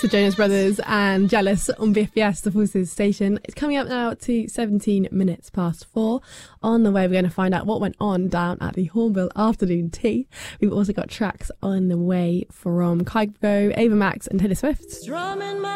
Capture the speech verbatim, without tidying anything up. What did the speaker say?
the Jonas Brothers and Jealous on B F B S, the Forces station. It's coming up now to seventeen minutes past four. On the way, we're going to find out what went on down at the Hornbill Afternoon Tea. We've also got tracks on the way from Kygo, Ava Max and Taylor Swift.